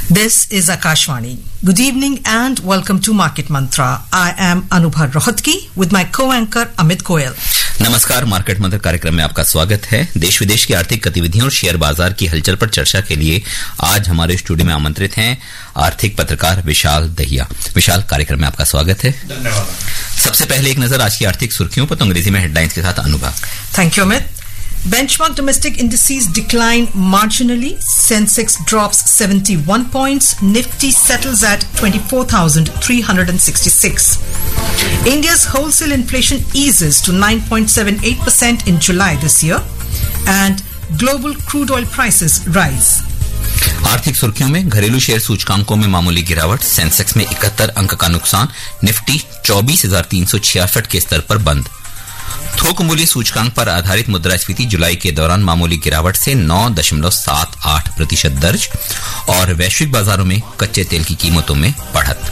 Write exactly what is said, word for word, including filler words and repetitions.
This is Akashvani. Good evening and welcome to Market Mantra. I am Anubha Rohatgi with my co-anchor Amit Goyal. नमस्कार, market मंत्र कार्यक्रम में आपका स्वागत है। देश विदेश की आर्थिक गतिविधियों और शेयर बाजार की हलचल पर चर्चा के लिए आज हमारे स्टूडियो में आमंत्रित हैं आर्थिक पत्रकार विशाल दहिया। विशाल, कार्यक्रम में आपका स्वागत है। धन्यवाद। सबसे पहले एक नजर आज की आर्थिक सुर्खियों पर, तो अंग्रेजी में हेडलाइंस के साथ अनुभव। Thank you, Amit. Benchmark domestic indices decline marginally. Sensex drops seventy-one points. Nifty settles at twenty-four thousand three hundred sixty-six. India's wholesale inflation eases to nine point seven eight percent in July this year. And global crude oil prices rise. आर्थिक सुर्खियों में घरेलू share सूचकांकों में मामूली गिरावट। Sensex में इकहत्तर अंक का नुकसान। निफ्टी चौबीस हजार तीन सौ छियासठ के स्तर पर बंद। थोक मूल्य सूचकांक पर आधारित मुद्रास्फीति जुलाई के दौरान मामूली गिरावट से नौ दशमलव सात आठ प्रतिशत दर्ज। और वैश्विक बाजारों में कच्चे तेल की कीमतों में बढ़त।